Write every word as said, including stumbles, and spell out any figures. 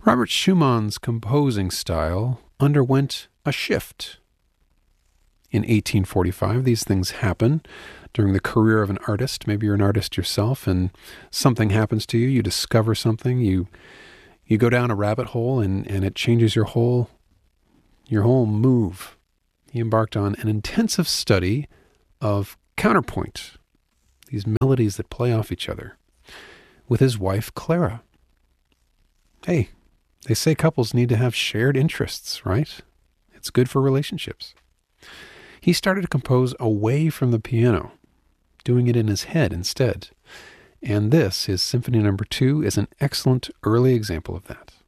Robert Schumann's composing style underwent a shift. In eighteen forty-five, these things happen during the career of an artist. Maybe you're an artist yourself and something happens to you. You discover something. You you go down a rabbit hole and, and it changes your whole your whole move. He embarked on an intensive study of counterpoint, these melodies that play off each other, with his wife, Clara. Hey, they say couples need to have shared interests, right? It's good for relationships. He started to compose away from the piano, doing it in his head instead. And this, his Symphony Number Two, is an excellent early example of that.